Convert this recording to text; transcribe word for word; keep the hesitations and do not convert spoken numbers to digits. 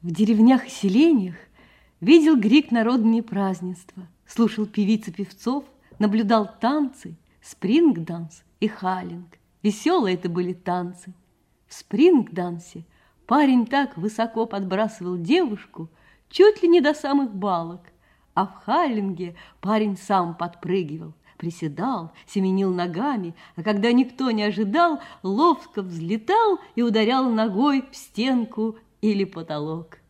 В деревнях и селениях видел Грик народные празднества, слушал певиц и певцов, наблюдал танцы, спринг-данс и халинг. Веселые это были танцы. В спринг-дансе парень так высоко подбрасывал девушку, чуть ли не до самых балок, а в халинге парень сам подпрыгивал, приседал, семенил ногами, а когда никто не ожидал, ловко взлетал и ударял ногой в стенку или потолок.